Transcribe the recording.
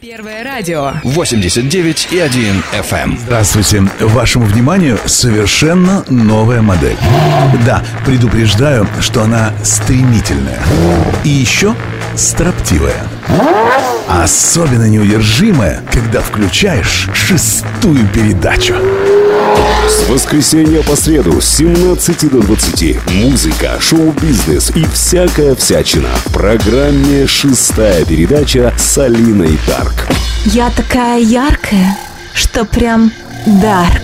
Первое радио. 89,1 FM. Здравствуйте. Вашему вниманию совершенно новая модель. Да, предупреждаю, что она стремительная. И еще строптивая. Особенно неудержимая, когда включаешь 6-ю передачу. С воскресенья по среду с 17 до 20. Музыка, шоу-бизнес и всякая всячина. В программе «6-я передача» с Алиной Дарк. Я такая яркая, что прям дарк.